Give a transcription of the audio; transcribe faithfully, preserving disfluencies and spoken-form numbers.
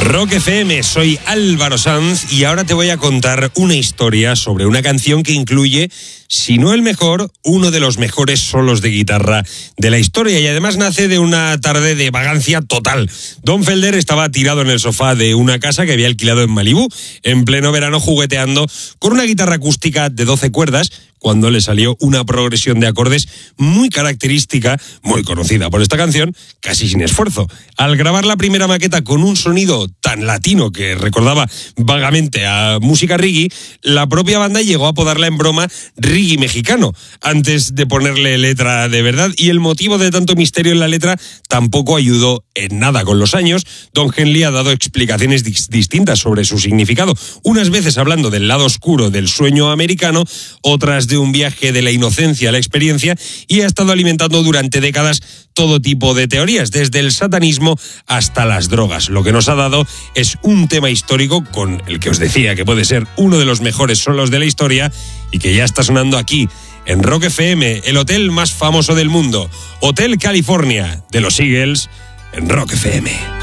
Rock F M, soy Álvaro Sanz y ahora te voy a contar una historia sobre una canción que incluye, si no el mejor, uno de los mejores solos de guitarra de la historia, y además nace de una tarde de vagancia total. Don Felder estaba tirado en el sofá de una casa que había alquilado en Malibú, en pleno verano, jugueteando con una guitarra acústica de doce cuerdas, cuando le salió una progresión de acordes muy característica, muy conocida por esta canción, casi sin esfuerzo. Al grabar la primera maqueta con un sonido tan latino que recordaba vagamente a música reggae, la propia banda llegó a apodarla en broma reggae mexicano, antes de ponerle letra de verdad, y el motivo de tanto misterio en la letra tampoco ayudó en nada. Con los años, Don Henley ha dado explicaciones dis- distintas sobre su significado, unas veces hablando del lado oscuro del sueño americano, otras de un viaje de la inocencia a la experiencia, y ha estado alimentando durante décadas todo tipo de teorías, desde el satanismo hasta las drogas. Lo que nos ha dado es un tema histórico con el que os decía que puede ser uno de los mejores solos de la historia y que ya está sonando aquí en Rock F M, el hotel más famoso del mundo, Hotel California de los Eagles, en Rock F M.